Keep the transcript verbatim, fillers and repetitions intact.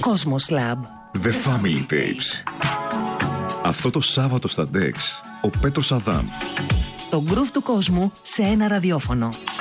Cosmos Lab. The Family Tapes. Αυτό το Σάββατο στα Dex, ο Πέτρος Αδάμ. Το γκρουβ του κόσμου σε ένα ραδιόφωνο.